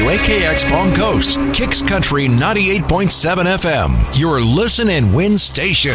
WAKX Palm Coast, Kicks Country 98.7 FM, your listen and win station.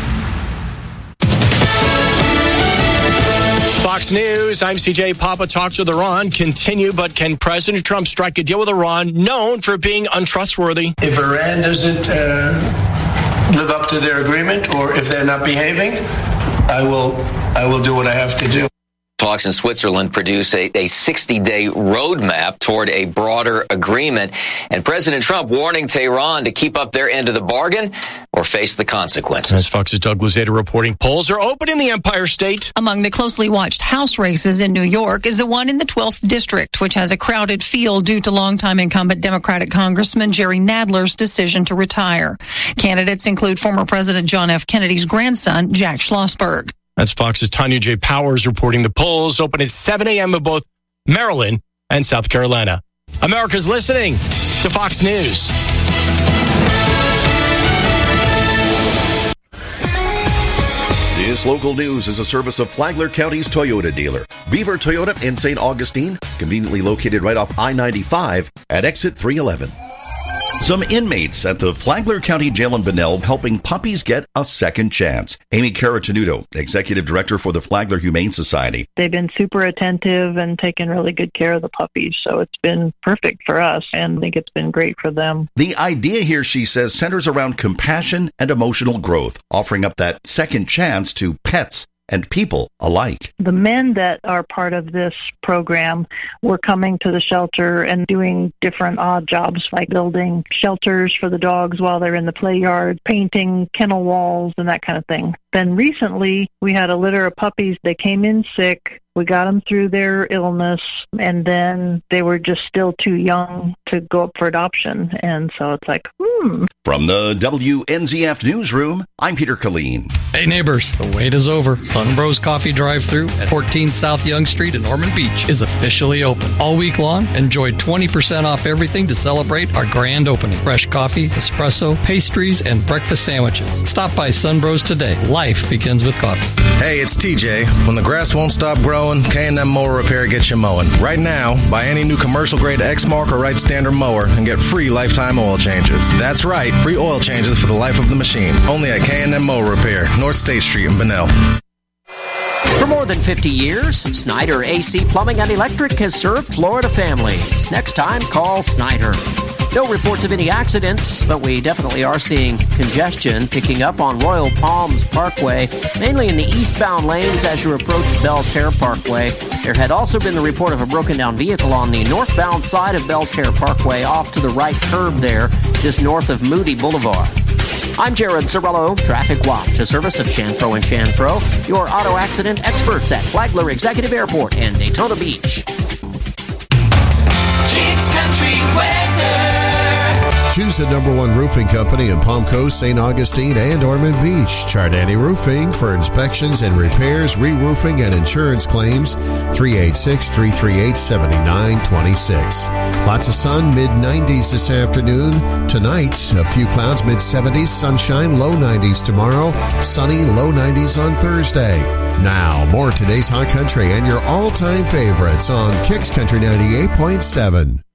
Fox News, I'm CJ Papa. Talks with Iran continue, but can President Trump strike a deal with Iran, known for being untrustworthy? If Iran doesn't live up to their agreement, or if they're not behaving, I will do what I have to do. Talks in Switzerland produce a 60-day roadmap toward a broader agreement. And President Trump warning Tehran to keep up their end of the bargain or face the consequences. As Fox's Doug Luzader reporting, polls are open in the Empire State. Among the closely watched House races in New York is the one in the 12th District, which has a crowded field due to longtime incumbent Democratic Congressman Jerry Nadler's decision to retire. Candidates include former President John F. Kennedy's grandson, Jack Schlossberg. That's Fox's Tanya J. Powers reporting the polls open at 7 a.m. in both Maryland and South Carolina. America's listening to Fox News. This local news is a service of Flagler County's Toyota dealer, Beaver Toyota in St. Augustine, conveniently located right off I-95 at exit 311. Some inmates at the Flagler County Jail in Bunnell helping puppies get a second chance. Amy Caratanudo, Executive Director for the Flagler Humane Society. They've been super attentive and taken really good care of the puppies, so it's been perfect for us, and I think it's been great for them. The idea here, she says, centers around compassion and emotional growth, offering up that second chance to pets and people alike. The men that are part of this program were coming to the shelter and doing different odd jobs, like building shelters for the dogs while they're in the play yard, painting kennel walls, and that kind of thing. Then recently, we had a litter of puppies. They came in sick. We got them through their illness, and then they were just still too young to go up for adoption. And so it's like, From the WNZF Newsroom, I'm Peter Killeen. Hey neighbors, the wait is over. Sunbros Coffee Drive-Thru at 14 South Young Street in Ormond Beach is officially open. All week long, enjoy 20% off everything to celebrate our grand opening. Fresh coffee, espresso, pastries, and breakfast sandwiches. Stop by Sunbros today. Life begins with coffee. Hey, it's TJ. When the grass won't stop growing, K&M Mower Repair gets you mowing. Right now, buy any new commercial-grade Exmark or Wright Standard mower and get free lifetime oil changes. That's right, free oil changes for the life of the machine. Only at K&M Mower Repair, North State Street in Bunnell. For more than 50 years, Snyder AC Plumbing and Electric has served Florida families. Next time, call Snyder. No reports of any accidents, but we definitely are seeing congestion picking up on Royal Palms Parkway, mainly in the eastbound lanes as you approach Belterre Parkway. There had also been the report of a broken-down vehicle on the northbound side of Belterre Parkway off to the right curb there, just north of Moody Boulevard. I'm Jared Sorello, Traffic Watch, a service of Chanfro & Chanfro, your auto accident experts at Flagler Executive Airport and Daytona Beach. Kicks Country Weather. Choose the #1 roofing company in Palm Coast, St. Augustine, and Ormond Beach. Chardani Roofing for inspections and repairs, re-roofing, and insurance claims. 386-338-7926. Lots of sun, mid-90s this afternoon. Tonight, a few clouds, mid-70s, sunshine, low 90s tomorrow, sunny, low 90s on Thursday. Now, more today's Hot Country and your all-time favorites on Kicks Country 98.7.